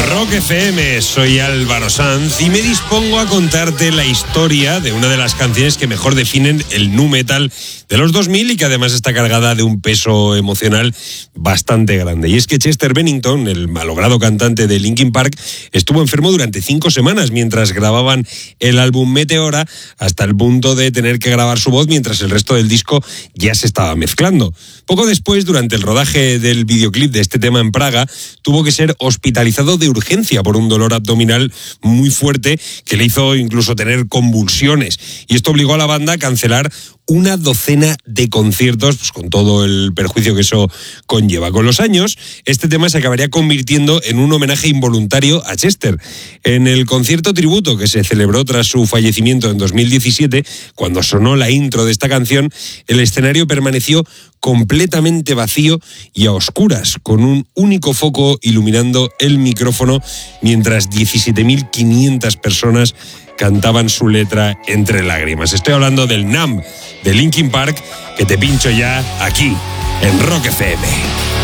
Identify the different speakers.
Speaker 1: Rock FM, soy Álvaro Sanz y me dispongo a contarte la historia de una de las canciones que mejor definen el nu metal de los 2000 y que además está cargada de un peso emocional bastante grande. Y es que Chester Bennington, el malogrado cantante de Linkin Park, estuvo enfermo durante 5 semanas mientras grababan el álbum Meteora, hasta el punto de tener que grabar su voz mientras el resto del disco ya se estaba mezclando. Poco después, durante el rodaje del videoclip de este tema en Praga, tuvo que ser hospitalizado de urgencia por un dolor abdominal muy fuerte que le hizo incluso tener convulsiones. Y esto obligó a la banda a cancelar una docena de conciertos, pues con todo el perjuicio que eso conlleva. Con los años, este tema se acabaría convirtiendo en un homenaje involuntario a Chester. En el concierto tributo que se celebró tras su fallecimiento en 2017, cuando sonó la intro de esta canción, el escenario permaneció completamente vacío y a oscuras, con un único foco iluminando el micrófono, mientras 17.500 personas cantaban su letra entre lágrimas. Estoy hablando del Numb de Linkin Park, que te pincho ya aquí, en Rock FM.